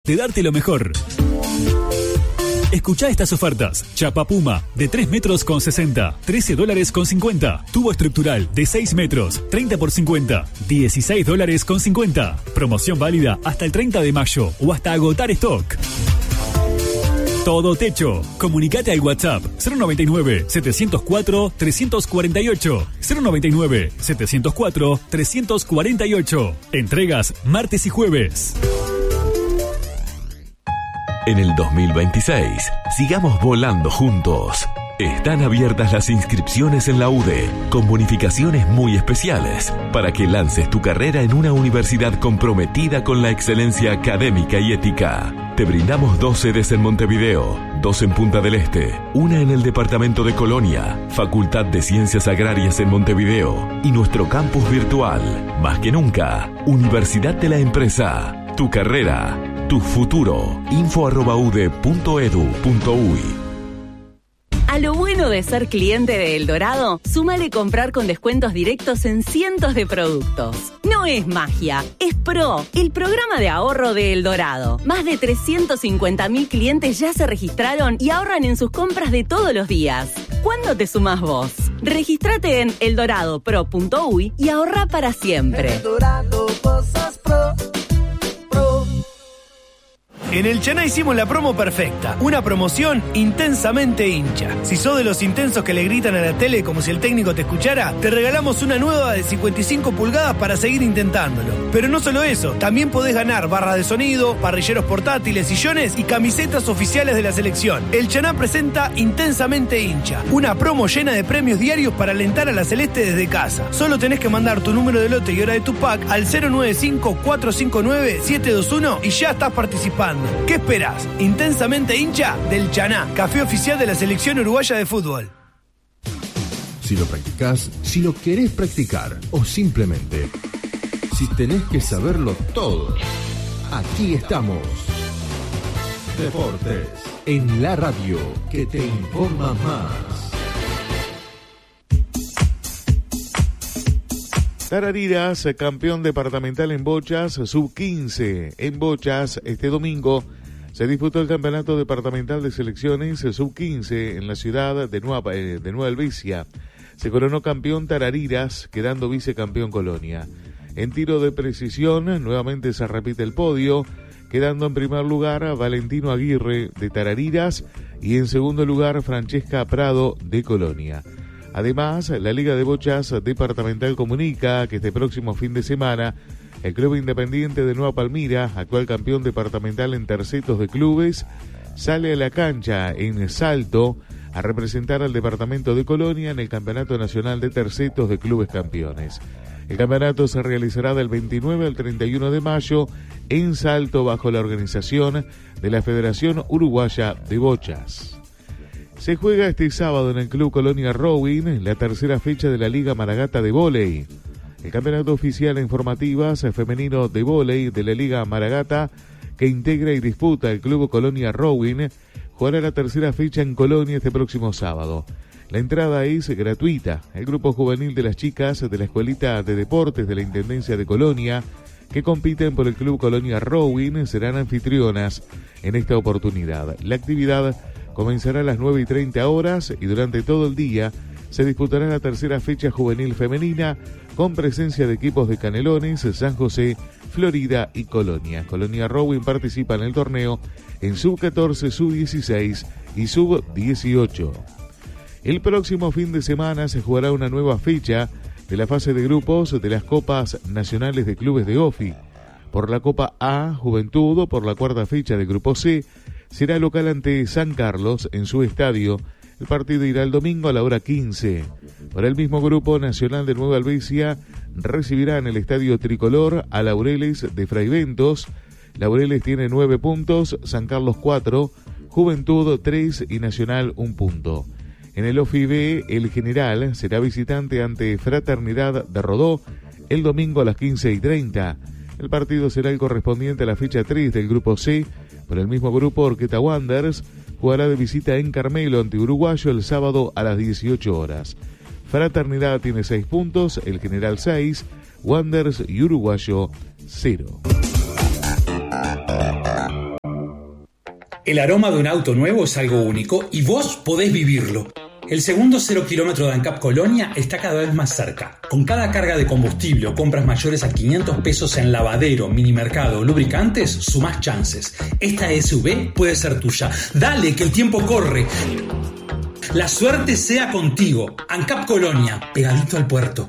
de darte lo mejor. Escuchá estas ofertas. Chapa Puma de 3 metros con 60, $13 con 50. Tubo estructural de 6 metros, 30 por 50, $16 con 50. Promoción válida hasta el 30 de mayo o hasta agotar stock. Todo Techo. Comunicate al WhatsApp 099-704-348. 099-704-348. Entregas martes y jueves. En el 2026, sigamos volando juntos. Están abiertas las inscripciones en la UDE, con bonificaciones muy especiales, para que lances tu carrera en una universidad comprometida con la excelencia académica y ética. Te brindamos 2 sedes en Montevideo, 2 en Punta del Este, una en el departamento de Colonia, Facultad de Ciencias Agrarias en Montevideo y nuestro campus virtual. Más que nunca, Universidad de la Empresa. Tu carrera, tu futuro. info@ude.edu.uy. A lo bueno de ser cliente de Eldorado, súmale comprar con descuentos directos en cientos de productos. No es magia, es PRO, el programa de ahorro de Eldorado. Más de 350.000 clientes ya se registraron y ahorran en sus compras de todos los días. ¿Cuándo te sumás vos? Regístrate en eldoradopro.uy y ahorra para siempre. Eldorado, cosas pro. En el Chaná hicimos la promo perfecta, una promoción intensamente hincha. Si sos de los intensos que le gritan a la tele como si el técnico te escuchara, te regalamos una nueva de 55 pulgadas para seguir intentándolo. Pero no solo eso, también podés ganar barras de sonido, parrilleros portátiles, sillones y camisetas oficiales de la selección. El Chaná presenta Intensamente hincha, una promo llena de premios diarios para alentar a la Celeste desde casa. Solo tenés que mandar tu número de lote y hora de tu pack al 095-459-721 y ya estás participando. ¿Qué esperás? Intensamente hincha del Chaná, café oficial de la selección uruguaya de fútbol. Si lo practicás, si lo querés practicar o simplemente si tenés que saberlo todo, aquí estamos. Deportes en la radio que te informa más. Tarariras, campeón departamental en bochas, sub-15. En bochas, este domingo, se disputó el campeonato departamental de selecciones sub-15 en la ciudad de Nueva Helvecia. Se coronó campeón Tarariras, quedando vicecampeón Colonia. En tiro de precisión, nuevamente se repite el podio, quedando en primer lugar Valentino Aguirre de Tarariras y en segundo lugar Francesca Prado de Colonia. Además, la Liga de Bochas Departamental comunica que este próximo fin de semana el Club Independiente de Nueva Palmira, actual campeón departamental en tercetos de clubes, sale a la cancha en Salto a representar al departamento de Colonia en el Campeonato Nacional de Tercetos de Clubes Campeones. El campeonato se realizará del 29 al 31 de mayo en Salto bajo la organización de la Federación Uruguaya de Bochas. Se juega este sábado en el Club Colonia Rowing la tercera fecha de la Liga Maragata de Vóley. El campeonato oficial en formativas femenino de vóley de la Liga Maragata, que integra y disputa el Club Colonia Rowing, jugará la tercera fecha en Colonia este próximo sábado. La entrada es gratuita. El grupo juvenil de las chicas de la Escuelita de Deportes de la Intendencia de Colonia, que compiten por el Club Colonia Rowing, serán anfitrionas en esta oportunidad. La actividad comenzará a las 9:30 horas y durante todo el día se disputará la tercera fecha juvenil femenina con presencia de equipos de Canelones, San José, Florida y Colonia. Colonia Rowing participa en el torneo en sub-14, sub-16 y sub-18. El próximo fin de semana se jugará una nueva fecha de la fase de grupos de las Copas Nacionales de Clubes de OFI. Por la Copa A, Juventud, o por la cuarta fecha de Grupo C, será local ante San Carlos en su estadio. El partido irá el domingo a la hora 15. Por el mismo grupo, Nacional de Nueva Helvecia recibirá en el Estadio Tricolor a Laureles de Fraiventos. Laureles tiene 9 puntos, San Carlos 4, Juventud 3 y Nacional 1 punto. En el OFI B, el General será visitante ante Fraternidad de Rodó el domingo a las 15:30. El partido será el correspondiente a la fecha 3 del Grupo C. Por el mismo grupo, Orqueta Wanderers jugará de visita en Carmelo ante Uruguayo el sábado a las 18 horas. Fraternidad tiene 6 puntos, el General 6, Wanderers y Uruguayo 0. El aroma de un auto nuevo es algo único y vos podés vivirlo. El segundo 0 kilómetro de ANCAP Colonia está cada vez más cerca. Con cada carga de combustible o compras mayores a 500 pesos en lavadero, minimercado o lubricantes, sumás chances. Esta SUV puede ser tuya. Dale, que el tiempo corre. La suerte sea contigo. ANCAP Colonia, pegadito al puerto.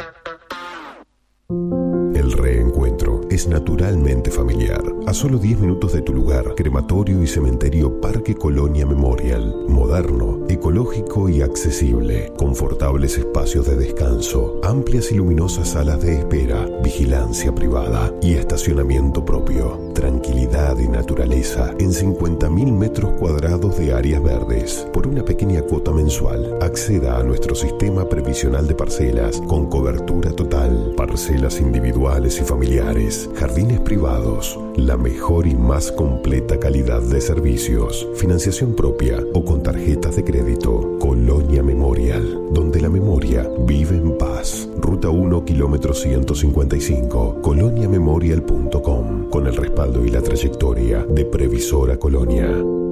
El reencuentro es naturalmente familiar. A solo 10 minutos de tu lugar, crematorio y cementerio Parque Colonia Memorial. Moderno, ecológico y accesible. Confortables espacios de descanso, amplias y luminosas salas de espera, vigilancia privada y estacionamiento propio. Tranquilidad y naturaleza en 50.000 metros cuadrados de áreas verdes. Por una pequeña cuota mensual, acceda a nuestro sistema previsional de parcelas con cobertura total. Parcelas individuales y familiares, jardines privados, la mejor y más completa calidad de servicios, financiación propia o con tarjetas de crédito. Colonia Memorial, donde la memoria vive en paz. Ruta 1, kilómetro 155, coloniamemorial.com, con el respaldo y la trayectoria de Previsora Colonia.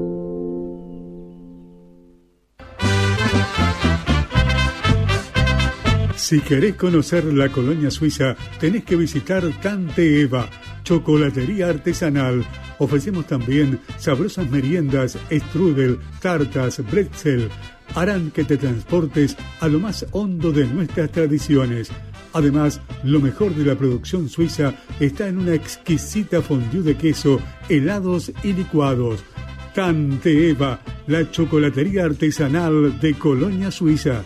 Si querés conocer la colonia suiza, tenés que visitar Tante Eva, chocolatería artesanal. Ofrecemos también sabrosas meriendas, strudel, tartas, bretzel. Harán que te transportes a lo más hondo de nuestras tradiciones. Además, lo mejor de la producción suiza está en una exquisita fondue de queso, helados y licuados. Tante Eva, la chocolatería artesanal de Colonia Suiza.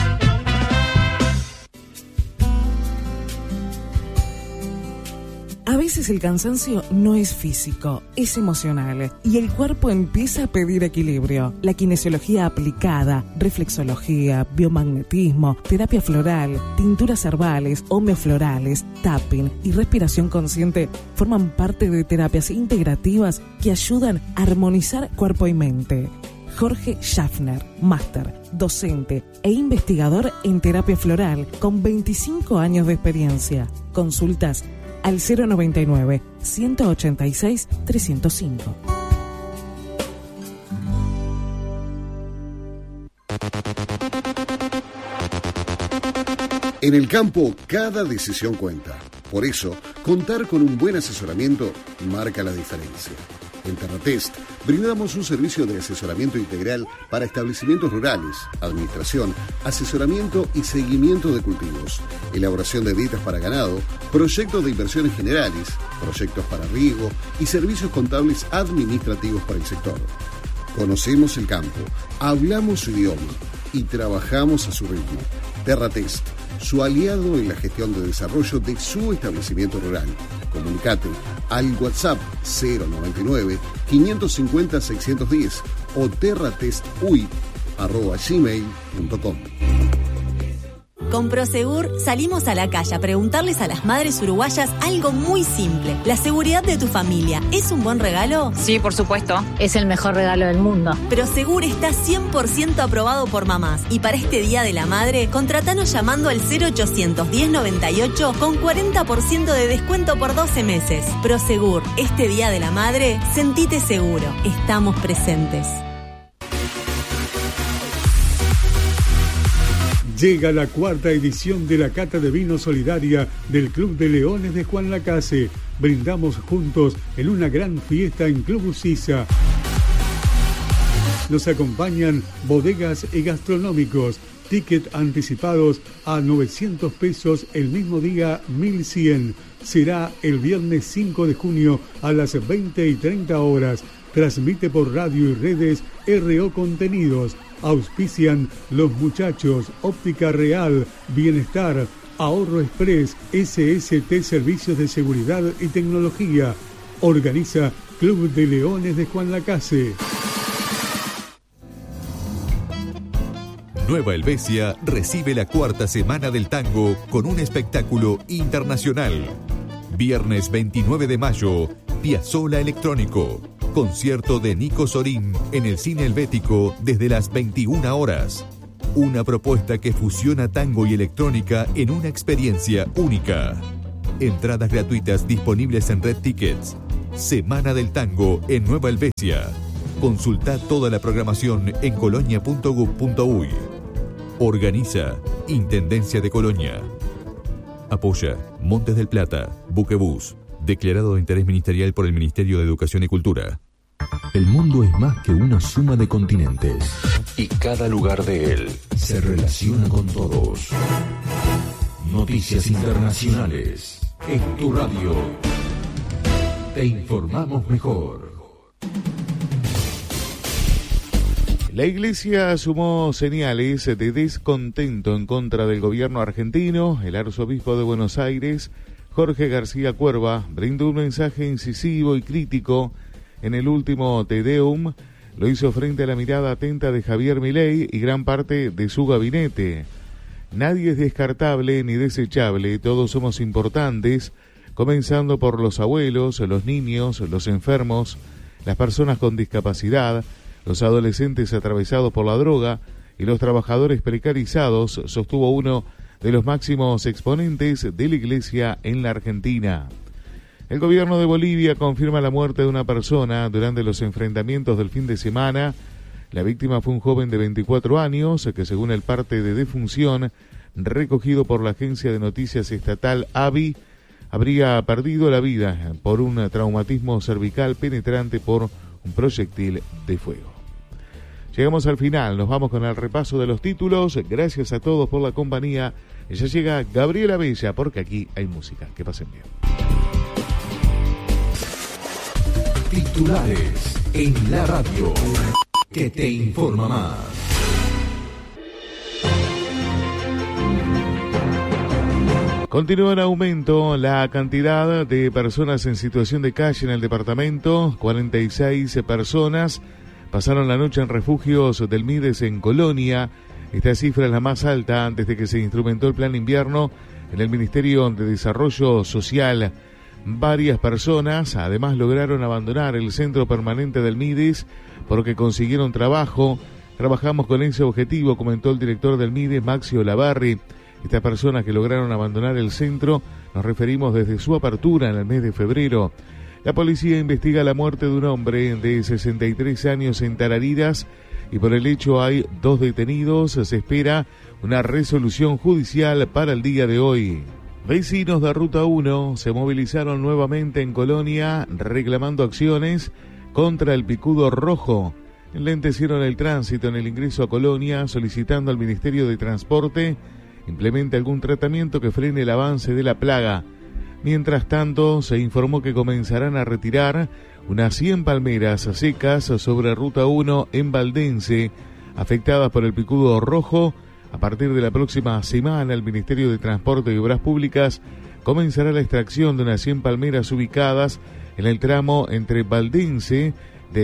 A veces el cansancio no es físico, es emocional y el cuerpo empieza a pedir equilibrio. La kinesiología aplicada, reflexología, biomagnetismo, terapia floral, tinturas herbales, homeoflorales, tapping y respiración consciente forman parte de terapias integrativas que ayudan a armonizar cuerpo y mente. Jorge Schaffner, máster, docente e investigador en terapia floral con 25 años de experiencia. Consultas al 099-186-305. En el campo, cada decisión cuenta. Por eso, contar con un buen asesoramiento marca la diferencia. En Terratest brindamos un servicio de asesoramiento integral para establecimientos rurales, administración, asesoramiento y seguimiento de cultivos, elaboración de dietas para ganado, proyectos de inversiones generales, proyectos para riego y servicios contables administrativos para el sector. Conocemos el campo, hablamos su idioma y trabajamos a su ritmo. Terratest, su aliado en la gestión de desarrollo de su establecimiento rural. Comunicate al WhatsApp 099-550-610 o terratestui@gmail.com. Con Prosegur salimos a la calle a preguntarles a las madres uruguayas algo muy simple. ¿La seguridad de tu familia es un buen regalo? Sí, por supuesto. Es el mejor regalo del mundo. Prosegur está 100% aprobado por mamás. Y para este Día de la Madre, contratanos llamando al 0800 1098 con 40% de descuento por 12 meses. Prosegur, este Día de la Madre, sentite seguro. Estamos presentes. Llega la 4ª edición de la Cata de Vino Solidaria del Club de Leones de Juan Lacase. Brindamos juntos en una gran fiesta en Club Ucisa. Nos acompañan bodegas y gastronómicos. Ticket anticipados a 900 pesos, el mismo día 1100. Será el viernes 5 de junio a las 20:30 horas. Transmite por radio y redes RO Contenidos. Auspician Los Muchachos, Óptica Real, Bienestar, Ahorro Express, SST Servicios de Seguridad y Tecnología. Organiza Club de Leones de Juan Lacase. Nueva Helvecia recibe la 4ª Semana del Tango con un espectáculo internacional. Viernes 29 de mayo, Piazzolla Electrónico. Concierto de Nico Sorín en el Cine Helvético desde las 21 horas. Una propuesta que fusiona tango y electrónica en una experiencia única. Entradas gratuitas disponibles en Red Tickets. Semana del Tango en Nueva Helvecia. Consulta toda la programación en colonia.gov.uy. Organiza Intendencia de Colonia. Apoya Montes del Plata, Buquebús, declarado de interés ministerial por el Ministerio de Educación y Cultura. El mundo es más que una suma de continentes. Y cada lugar de él Se relaciona con todos. Noticias internacionales. En tu radio. Te informamos mejor. La Iglesia sumó señales de descontento en contra del gobierno argentino. El arzobispo de Buenos Aires, Jorge García Cuerva, brindó un mensaje incisivo y crítico en el último Te Deum. Lo hizo frente a la mirada atenta de Javier Milei y gran parte de su gabinete. Nadie es descartable ni desechable, todos somos importantes, comenzando por los abuelos, los niños, los enfermos, las personas con discapacidad, los adolescentes atravesados por la droga y los trabajadores precarizados, sostuvo uno de los máximos exponentes de la Iglesia en la Argentina. El gobierno de Bolivia confirma la muerte de una persona durante los enfrentamientos del fin de semana. La víctima fue un joven de 24 años que, según el parte de defunción recogido por la agencia de noticias estatal ABI, habría perdido la vida por un traumatismo cervical penetrante por un proyectil de fuego. Llegamos al final, nos vamos con el repaso de los títulos. Gracias a todos por la compañía. Ya llega Gabriela Bella, porque aquí hay música. Que pasen bien. Titulares en la radio, que te informa más. Continúa en aumento la cantidad de personas en situación de calle en el departamento. 46 personas pasaron la noche en refugios del Mides en Colonia. Esta cifra es la más alta desde que se instrumentó el plan invierno en el Ministerio de Desarrollo Social. Varias personas además lograron abandonar el centro permanente del Mides porque consiguieron trabajo. Trabajamos con ese objetivo, comentó el director del Mides, Maxi Olavarri. Estas personas que lograron abandonar el centro nos referimos desde su apertura en el mes de febrero. La policía investiga la muerte de un hombre de 63 años en Tarariras y por el hecho hay 2 detenidos. Se espera una resolución judicial para el día de hoy. Vecinos de Ruta 1 se movilizaron nuevamente en Colonia reclamando acciones contra el picudo rojo. Enlentecieron el tránsito en el ingreso a Colonia solicitando al Ministerio de Transporte implemente algún tratamiento que frene el avance de la plaga. Mientras tanto, se informó que comenzarán a retirar unas 100 palmeras secas sobre Ruta 1 en Valdense, afectadas por el picudo rojo. A partir de la próxima semana, el Ministerio de Transporte y Obras Públicas comenzará la extracción de unas 100 palmeras ubicadas en el tramo entre Valdense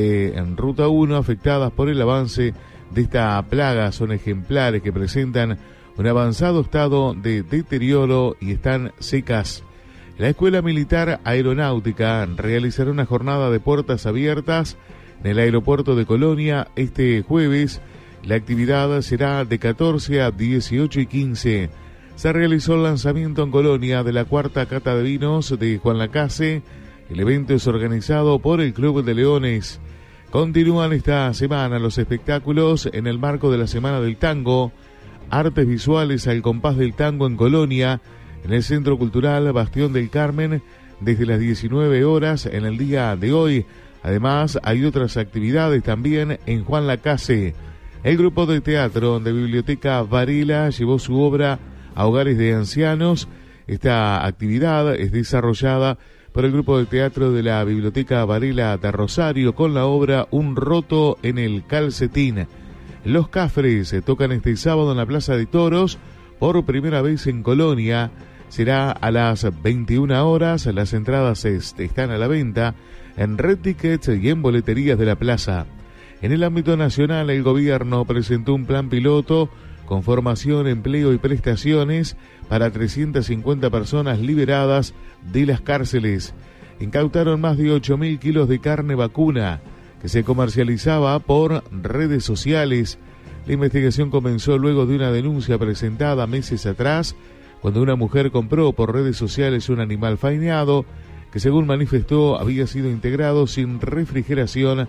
en Ruta 1, afectadas por el avance de esta plaga. Son ejemplares que presentan un avanzado estado de deterioro y están secas. La Escuela Militar Aeronáutica realizará una jornada de puertas abiertas en el aeropuerto de Colonia este jueves. La actividad será de 14 a 18 y 15. Se realizó el lanzamiento en Colonia de la 4ª cata de vinos de Juan Lacase. El evento es organizado por el Club de Leones. Continúan esta semana los espectáculos en el marco de la Semana del Tango. Artes visuales al compás del tango en Colonia, en el Centro Cultural Bastión del Carmen, desde las 19 horas en el día de hoy. Además, hay otras actividades también en Juan Lacase. El grupo de teatro de Biblioteca Varela llevó su obra a hogares de ancianos. Esta actividad es desarrollada por el grupo de teatro de la Biblioteca Varela de Rosario con la obra Un roto en el calcetín. Los Cafres se tocan este sábado en la Plaza de Toros por primera vez en Colonia. Será a las 21 horas. Las entradas están a la venta en Red Tickets y en boleterías de la plaza. En el ámbito nacional, el gobierno presentó un plan piloto con formación, empleo y prestaciones para 350 personas liberadas de las cárceles. Incautaron más de 8.000 kilos de carne vacuna que se comercializaba por redes sociales. La investigación comenzó luego de una denuncia presentada meses atrás, cuando una mujer compró por redes sociales un animal faeneado que, según manifestó, había sido integrado sin refrigeración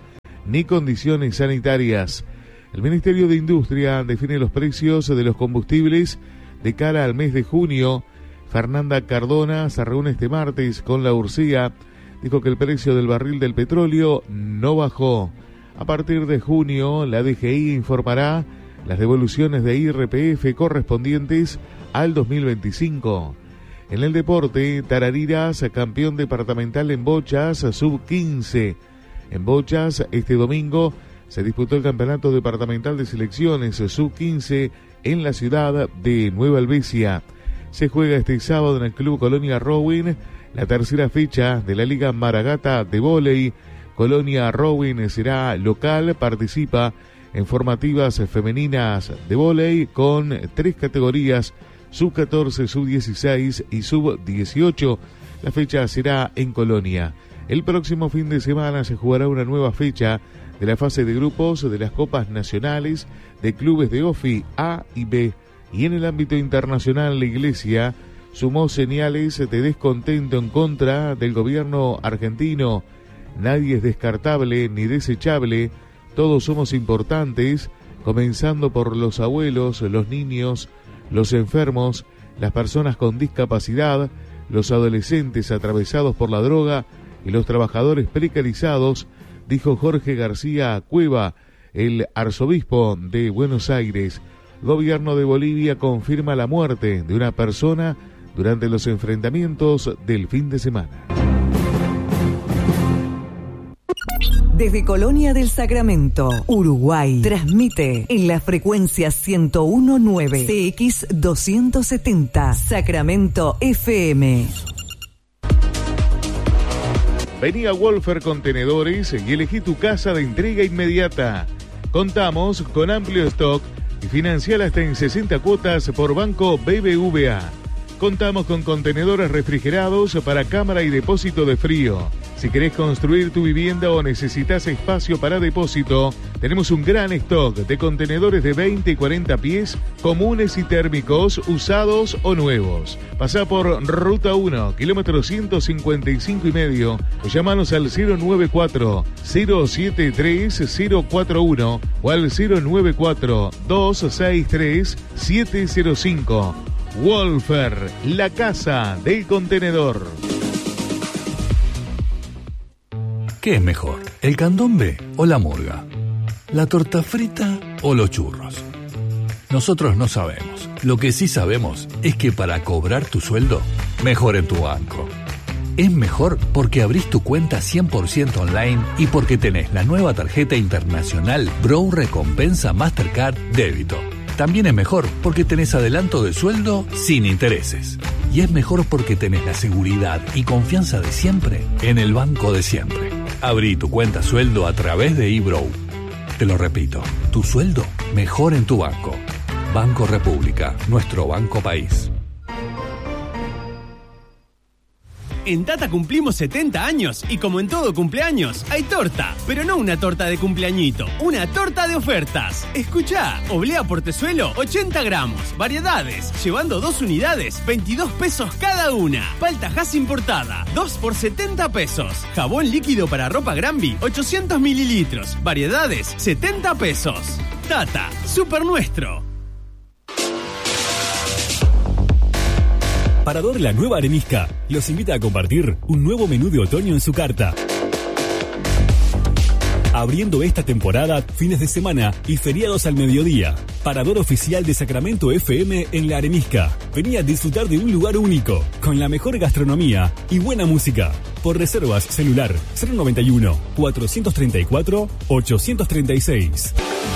ni condiciones sanitarias. El Ministerio de Industria define los precios de los combustibles de cara al mes de junio. Fernanda Cardona se reúne este martes con la URCIA. Dijo que el precio del barril del petróleo no bajó. A partir de junio, la DGI informará las devoluciones de IRPF correspondientes al 2025. En el deporte, Tarariras, campeón departamental en bochas, sub-15. En bochas, este domingo se disputó el campeonato departamental de selecciones sub-15 en la ciudad de Nueva Helvecia. Se juega este sábado en el Club Colonia Rowing la tercera fecha de la Liga Maragata de vóley. Colonia Rowing será local, participa en formativas femeninas de vóley con 3 categorías, sub-14, sub-16 y sub-18. La fecha será en Colonia. El próximo fin de semana se jugará una nueva fecha de la fase de grupos de las Copas Nacionales de Clubes de OFI A y B. Y en el ámbito internacional, la Iglesia sumó señales de descontento en contra del gobierno argentino. Nadie es descartable ni desechable, todos somos importantes, comenzando por los abuelos, los niños, los enfermos, las personas con discapacidad, los adolescentes atravesados por la droga y los trabajadores precarizados, dijo Jorge García Cueva, el arzobispo de Buenos Aires. Gobierno de Bolivia confirma la muerte de una persona durante los enfrentamientos del fin de semana. Desde Colonia del Sacramento, Uruguay, transmite en la frecuencia 101.9 CX 270 Sacramento FM. Vení a Wolfer Contenedores y elegí tu casa de entrega inmediata. Contamos con amplio stock y financiar hasta en 60 cuotas por Banco BBVA. Contamos con contenedores refrigerados para cámara y depósito de frío. Si querés construir tu vivienda o necesitas espacio para depósito, tenemos un gran stock de contenedores de 20 y 40 pies, comunes y térmicos, usados o nuevos. Pasá por Ruta 1, kilómetro 155,5, o llamanos al 094-073-041 o al 094-263-705. Wolfer, la casa del contenedor. ¿Qué es mejor, el candombe o la murga? ¿La torta frita o los churros? Nosotros no sabemos. Lo que sí sabemos es que para cobrar tu sueldo, mejor en tu banco. Es mejor porque abrís tu cuenta 100% online y porque tenés la nueva tarjeta internacional Bro Recompensa Mastercard Débito. También es mejor porque tenés adelanto de sueldo sin intereses. Y es mejor porque tenés la seguridad y confianza de siempre en el banco de siempre. Abrí tu cuenta sueldo a través de eBrow. Te lo repito, tu sueldo mejor en tu banco. Banco República, nuestro banco país. En Tata cumplimos 70 años y como en todo cumpleaños, hay torta. Pero no una torta de cumpleañito, una torta de ofertas. Escuchá, oblea portezuelo, 80 gramos. Variedades, llevando 2 unidades, 22 pesos cada una. Palta Hass importada, 2 por 70 pesos. Jabón líquido para ropa Granby, 800 mililitros. Variedades, 70 pesos. Tata, súper nuestro. Parador La Nueva Arenisca los invita a compartir un nuevo menú de otoño en su carta. Abriendo esta temporada, fines de semana y feriados al mediodía. Parador oficial de Sacramento FM en La Arenisca. Vení a disfrutar de un lugar único, con la mejor gastronomía y buena música. Por reservas, celular 091-434-836.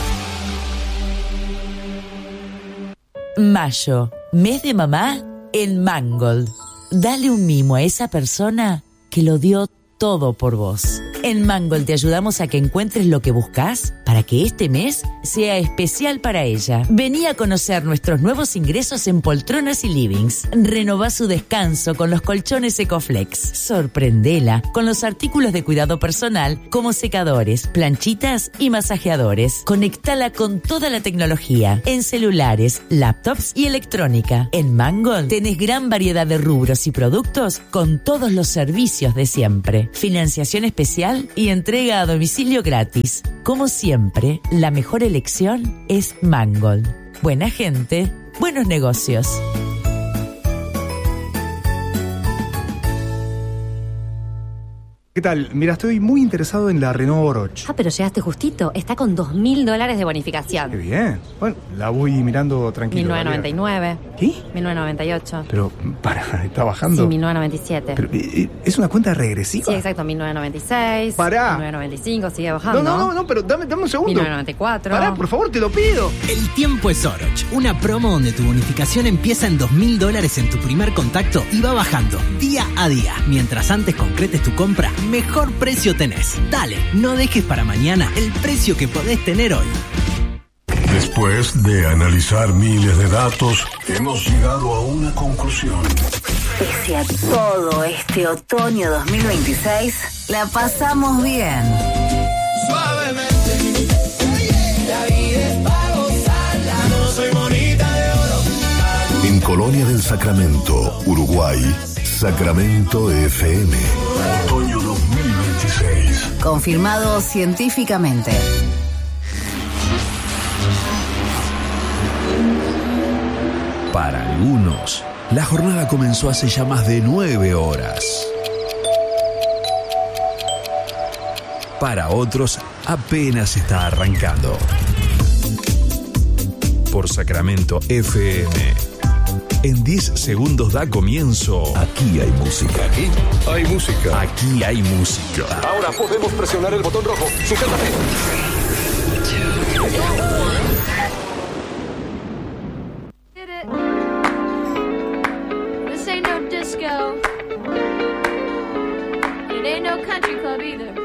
Mayo, mes de mamá en Mangold. Dale un mimo a esa persona que lo dio todo por vos. En Mangold te ayudamos a que encuentres lo que buscas para que este mes sea especial para ella. Vení a conocer nuestros nuevos ingresos en poltronas y livings. Renová su descanso con los colchones Ecoflex. Sorprendela con los artículos de cuidado personal como secadores, planchitas y masajeadores. Conectala con toda la tecnología en celulares, laptops y electrónica. En Mangold tenés gran variedad de rubros y productos con todos los servicios de siempre. Financiación especial especial y entrega a domicilio gratis. Como siempre, la mejor elección es Mangold. Buena gente, buenos negocios. ¿Qué tal? Mira, estoy muy interesado en la Renault Oroch. Pero llegaste justito. Está con $2.000 de bonificación. Qué bien. Bueno, la voy mirando tranquilo. 1999. ¿Qué? 1998. Pero, ¿está bajando? Sí, 1997. Pero, ¿es una cuenta regresiva? Sí, exacto. 1996. Pará. 1995, sigue bajando. No, pero dame un segundo. 1994. Pará, por favor, te lo pido. El tiempo es Oroch. Una promo donde tu bonificación empieza en $2.000 en tu primer contacto y va bajando día a día. Mientras antes concretes tu compra, mejor precio tenés. Dale, no dejes para mañana el precio que podés tener hoy. Después de analizar miles de datos, hemos llegado a una conclusión. Pese a todo este otoño 2026, la pasamos bien. Suavemente, la vida es para gozarla, no soy monita de oro. En Colonia del Sacramento, Uruguay, Sacramento FM. Otoño 2026. Confirmado científicamente. Para algunos, la jornada comenzó hace ya más de 9 horas. Para otros, apenas está arrancando. Por Sacramento FM. En 10 segundos da comienzo. Aquí hay música. Aquí hay música. Aquí hay música. Ahora podemos presionar el botón rojo. Sujétate. This ain't no disco. It ain't no country club either.